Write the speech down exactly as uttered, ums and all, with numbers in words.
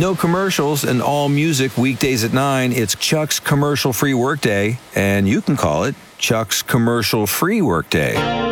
no commercials and all music weekdays at nine. It's Chuck's Commercial Free Workday, and you can call it Chuck's Commercial Free Workday.